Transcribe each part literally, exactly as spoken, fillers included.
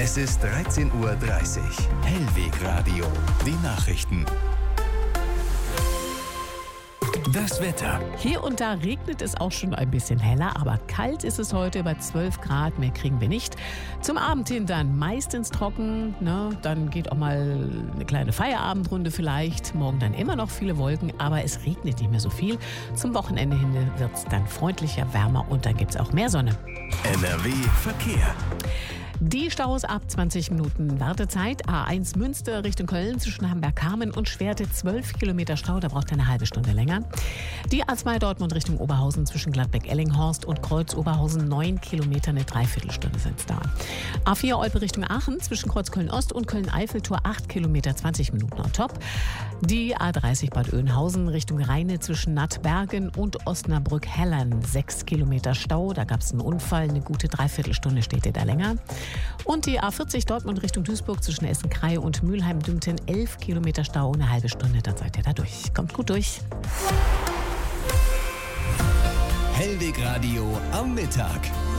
Es ist dreizehn Uhr dreißig. Hellweg Radio. Die Nachrichten. Das Wetter. Hier und da regnet es auch schon ein bisschen heller, aber kalt ist es heute bei zwölf Grad, mehr kriegen wir nicht. Zum Abend hin dann meistens trocken, ne? Dann geht auch mal eine kleine Feierabendrunde vielleicht. Morgen dann immer noch viele Wolken, aber es regnet nicht mehr so viel. Zum Wochenende hin wird es dann freundlicher, wärmer und dann gibt es auch mehr Sonne. N R W Verkehr. Die Staus ab zwanzig Minuten Wartezeit. A eins Münster Richtung Köln zwischen Hamburg-Hameln und Schwerte zwölf Kilometer Stau, da braucht er eine halbe Stunde länger. Die A zwei Dortmund Richtung Oberhausen zwischen Gladbeck-Ellinghorst und Kreuz-Oberhausen neun Kilometer, eine Dreiviertelstunde sind es da. A vier Olpe Richtung Aachen zwischen Kreuz Köln-Ost und Köln-Eiffeltor acht Kilometer, zwanzig Minuten on top. Die A dreißig Bad Oeynhausen Richtung Rheine zwischen Nattbergen und Osnabrück-Hellern sechs Kilometer Stau, da gab es einen Unfall, eine gute Dreiviertelstunde steht ihr da länger. Und die A vierzig Dortmund Richtung Duisburg zwischen Essen-Krei und Mülheim-Dümten elf Kilometer Stau, eine halbe Stunde, dann seid ihr da durch. Kommt gut durch. Hellweg Radio am Mittag.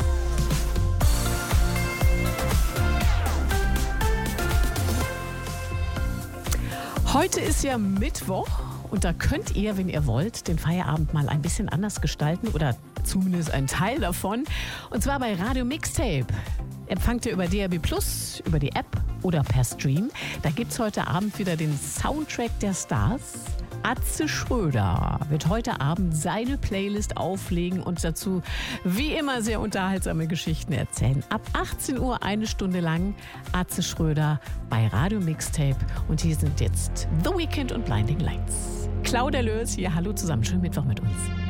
Heute ist ja Mittwoch und da könnt ihr, wenn ihr wollt, den Feierabend mal ein bisschen anders gestalten oder zumindest einen Teil davon. Und zwar bei Radio Mixtape. Empfangt ihr über D A B plus, über die App oder per Stream. Da gibt es heute Abend wieder den Soundtrack der Stars. Atze Schröder wird heute Abend seine Playlist auflegen und dazu wie immer sehr unterhaltsame Geschichten erzählen. Ab achtzehn Uhr eine Stunde lang Atze Schröder bei Radio Mixtape. Und hier sind jetzt The Weeknd und Blinding Lights. Claudia Löß hier, hallo zusammen, schönen Mittwoch mit uns.